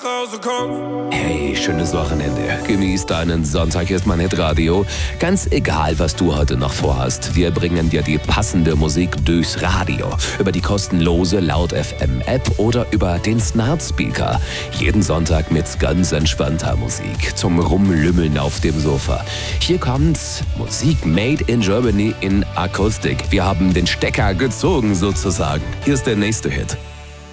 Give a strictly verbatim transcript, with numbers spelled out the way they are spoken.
Hause kommst. Hey, schönes Wochenende. Genieß deinen Sonntag, hier ist mein Hitradio. Ganz egal, was du heute noch vorhast, wir bringen dir die passende Musik durchs Radio. Über die kostenlose Laut F M App oder über den Smart Speaker. Jeden Sonntag mit ganz entspannter Musik zum Rumlümmeln auf dem Sofa. Hier kommt Musik made in Germany in Akustik. Wir haben den Stecker gezogen sozusagen. Hier ist der nächste Hit.